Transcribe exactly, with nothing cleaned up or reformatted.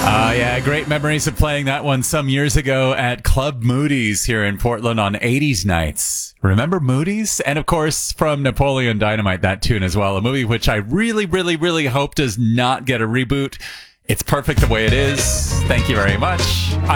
Uh, yeah, great memories of playing that one some years ago at Club Moody's here in Portland on eighties nights. Remember Moody's? And of course, from Napoleon Dynamite, that tune as well. A movie which I really, really, really hope does not get a reboot. It's perfect the way it is. Thank you very much.